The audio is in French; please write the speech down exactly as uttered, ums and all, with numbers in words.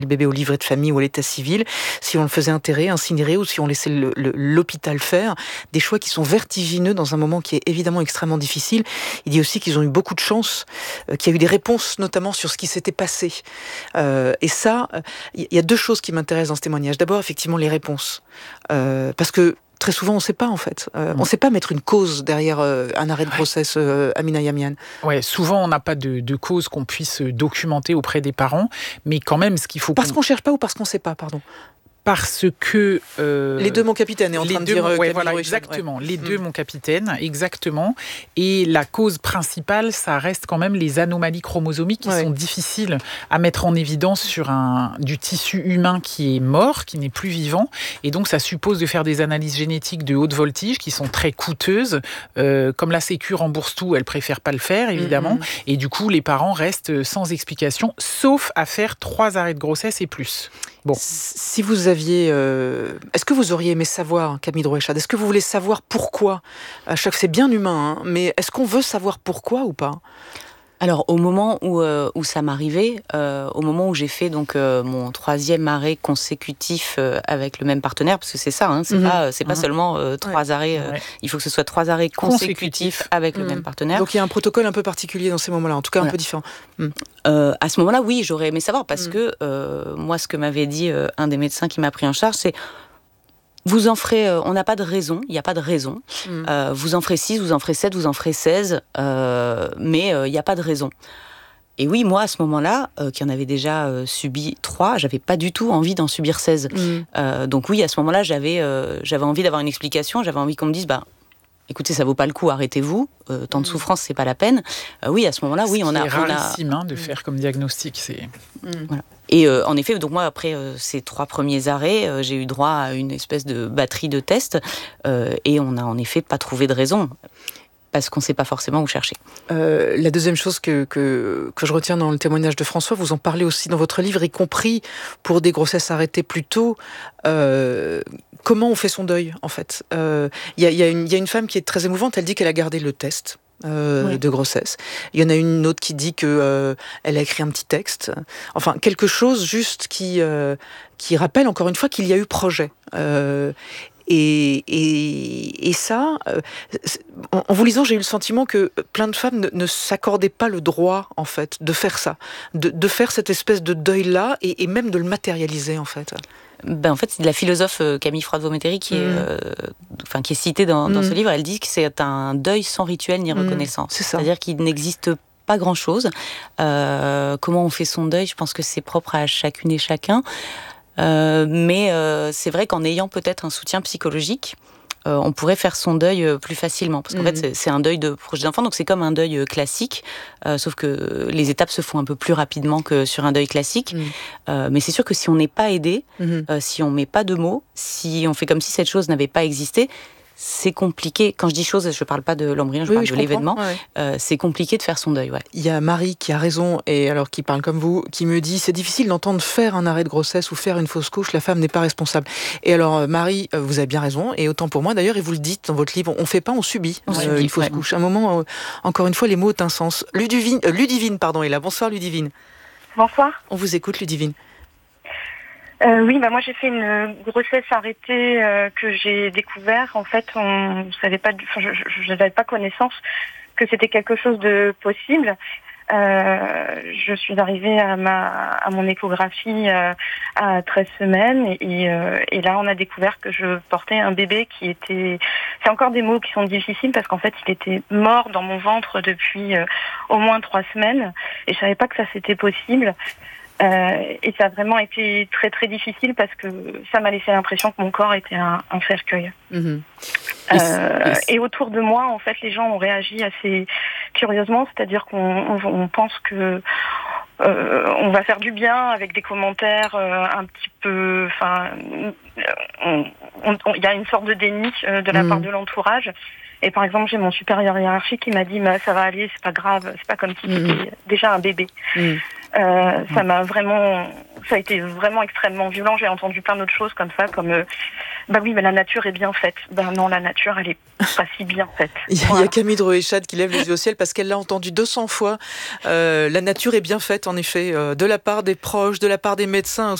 le bébé au livret de famille ou à l'état civil, si on le faisait enterrer, incinérer ou si on laissait le, le, l'hôpital faire, des choix qui sont vertigineux dans un moment qui est évidemment extrêmement difficile. Il dit aussi qu'ils ont eu beaucoup de chance, euh, qu'il y a eu des réponses notamment sur ce qui s'était passé. Euh, et ça, il euh, y a deux choses qui m'intéressent dans ce témoignage. D'abord, effectivement, les réponses. Euh, parce que très souvent, on ne sait pas, en fait. Euh, mmh. On ne sait pas mettre une cause derrière euh, un arrêt de grossesse, euh, Amina Yamian. Ouais, souvent, on n'a pas de, de cause qu'on puisse documenter auprès des parents, mais quand même, ce qu'il faut... Parce qu'on qu'on ne cherche pas ou parce qu'on ne sait pas, pardon. Parce que... Euh, les deux, mon capitaine, est en les train de deux, dire... Euh, ouais, voilà, exactement. Ouais. Les mmh. deux, mon capitaine, exactement. Et la cause principale, ça reste quand même les anomalies chromosomiques qui ouais. sont difficiles à mettre en évidence sur un, du tissu humain qui est mort, qui n'est plus vivant. Et donc, ça suppose de faire des analyses génétiques de haute voltige qui sont très coûteuses. Euh, comme la Sécu rembourse tout, elle préfère pas le faire, évidemment. Mmh. Et du coup, les parents restent sans explication, sauf à faire trois arrêts de grossesse et plus. Bon. Si vous aviez... Euh, est-ce que vous auriez aimé savoir, Camille Drouéchad, est-ce que vous voulez savoir pourquoi ? À chaque, c'est bien humain, hein, mais est-ce qu'on veut savoir pourquoi ou pas ? Alors, au moment où, euh, où ça m'arrivait, euh, au moment où j'ai fait donc euh, mon troisième arrêt consécutif euh, avec le même partenaire, parce que c'est ça, hein, c'est mmh. pas, c'est pas mmh. seulement euh, trois ouais. arrêts, euh, ouais. il faut que ce soit trois arrêts consécutifs Consécutif. avec mmh. le même partenaire. Donc il y a un protocole un peu particulier dans ces moments-là, en tout cas voilà. un peu différent. Mmh. Euh, à ce moment-là, oui, j'aurais aimé savoir, parce mmh. que euh, moi, ce que m'avait dit euh, un des médecins qui m'a pris en charge, c'est vous en ferez, euh, on n'a pas de raison, il n'y a pas de raison. Mmh. Euh, vous en ferez six, vous en ferez sept, vous en ferez seize, euh, mais il euh, n'y a pas de raison. Et oui, moi, à ce moment-là, euh, qui en avait déjà euh, subi trois, j'avais pas du tout envie d'en subir seize. Mmh. Euh, donc oui, à ce moment-là, j'avais, euh, j'avais envie d'avoir une explication, j'avais envie qu'on me dise, bah, écoutez, ça vaut pas le coup, arrêtez-vous, euh, tant de souffrance, c'est pas la peine. Euh, oui, à ce moment-là, oui, on a... C'est rarissime hein, de faire comme diagnostic, c'est... Mmh. Voilà. Et euh, en effet, donc moi, après euh, ces trois premiers arrêts, euh, j'ai eu droit à une espèce de batterie de tests, euh, et on n'a en effet pas trouvé de raison, parce qu'on ne sait pas forcément où chercher. Euh, la deuxième chose que, que, que je retiens dans le témoignage de François, vous en parlez aussi dans votre livre, y compris pour des grossesses arrêtées plus tôt, euh, comment on fait son deuil, en fait. Il euh, y, y, y a une femme qui est très émouvante, elle dit qu'elle a gardé le test. Euh, oui. de grossesse. Il y en a une autre qui dit que euh, elle a écrit un petit texte. Enfin, quelque chose juste qui euh, qui rappelle encore une fois qu'il y a eu projet. Euh, Et, et, et ça, euh, en, en vous lisant, j'ai eu le sentiment que plein de femmes ne, ne s'accordaient pas le droit, en fait, de faire ça, de, de faire cette espèce de deuil-là et, et même de le matérialiser, en fait. Ben, en fait, c'est de la philosophe Camille Froide-Vaumétairie qui, mmh. est, euh, enfin, qui est citée dans, dans mmh. ce livre. Elle dit que c'est un deuil sans rituel ni reconnaissance. Mmh, c'est ça. C'est-à-dire qu'il n'existe pas grand-chose. Euh, comment on fait son deuil ? Je pense que c'est propre à chacune et chacun. Euh, mais euh, c'est vrai qu'en ayant peut-être un soutien psychologique, euh, on pourrait faire son deuil euh, plus facilement. Parce qu'en mmh. fait, c'est, c'est un deuil de proche d'enfant, donc c'est comme un deuil euh, classique, euh, sauf que les étapes se font un peu plus rapidement que sur un deuil classique. Mmh. Euh, mais c'est sûr que si on n'est pas aidé, mmh. euh, si on met pas de mots, si on fait comme si cette chose n'avait pas existé, c'est compliqué. Quand je dis chose, je ne parle pas de l'embryon, je oui, parle oui, de je l'événement. Ouais. Euh, c'est compliqué de faire son deuil. Ouais. Il y a Marie qui a raison, et alors qui parle comme vous, qui me dit c'est difficile d'entendre faire un arrêt de grossesse ou faire une fausse couche, la femme n'est pas responsable. Et alors Marie, vous avez bien raison, et autant pour moi d'ailleurs, et vous le dites dans votre livre, on ne fait pas, on subit on euh, subit, une fausse ouais. couche. À un moment, euh, encore une fois, les mots ont un sens. Ludivine, euh, Ludivine pardon, est là. Bonsoir Ludivine. Bonsoir. On vous écoute Ludivine. Euh, oui, bah moi j'ai fait une grossesse arrêtée euh, que j'ai découvert. En fait, on savait pas, enfin, je n'avais pas connaissance que c'était quelque chose de possible. Euh, je suis arrivée à ma à mon échographie euh, à treize semaines et, et, euh, et là on a découvert que je portais un bébé qui était, c'est encore des mots qui sont difficiles parce qu'en fait il était mort dans mon ventre depuis euh, au moins trois semaines et je savais pas que ça c'était possible. Euh, et ça a vraiment été très très difficile parce que ça m'a laissé l'impression que mon corps était un, un cercueil. Mmh. Euh, et autour de moi, en fait, les gens ont réagi assez curieusement, c'est-à-dire qu'on on, on pense que euh, on va faire du bien avec des commentaires euh, un petit peu, enfin, il y a une sorte de déni euh, de la mmh. part de l'entourage. Et par exemple, j'ai mon supérieur hiérarchique qui m'a dit bah, ça va aller, c'est pas grave, c'est pas comme si mmh. c'était déjà un bébé. Mmh. Euh, ça m'a vraiment, ça a été vraiment extrêmement violent. J'ai entendu plein d'autres choses comme ça, comme euh, bah oui, mais la nature est bien faite. Ben non, la nature, elle est pas si bien faite. Il y a, voilà. y a Camille Droéchad qui lève les yeux au ciel parce qu'elle l'a entendu deux cents fois. Euh, la nature est bien faite, en effet, euh, de la part des proches, de la part des médecins.